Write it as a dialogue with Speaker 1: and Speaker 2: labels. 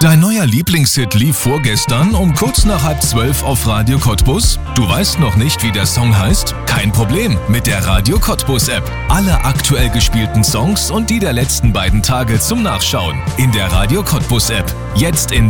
Speaker 1: Dein neuer Lieblingshit lief vorgestern um kurz nach 11:30 auf Radio Cottbus? Du weißt noch nicht, wie der Song heißt? Kein Problem, mit der Radio Cottbus App. Alle aktuell gespielten Songs und die der letzten beiden Tage zum Nachschauen in der Radio Cottbus App. Jetzt in